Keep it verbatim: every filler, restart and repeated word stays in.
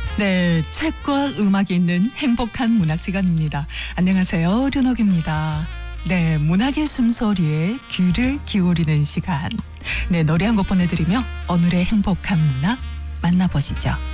네, 책과 음악이 있는 행복한 문학 시간입니다. 안녕하세요, 류녹입니다. 네, 문학의 숨소리에 귀를 기울이는 시간. 네, 노래 한 곡 보내드리며 오늘의 행복한 문학 만나보시죠.